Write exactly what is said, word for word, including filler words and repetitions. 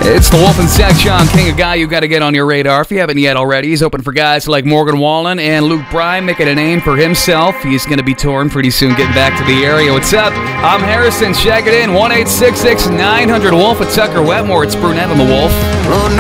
It's the Wolf and Section, King of Guy you got to get on your radar if you haven't yet already. He's open for guys like Morgan Wallen and Luke Bryan, making a name for himself. He's going to be touring pretty soon, getting back to the area. What's up? I'm Harrison. Check it in. one eight six six nine hundred Wolf with Tucker Wetmore. It's Brunette on the Wolf. Oh, no.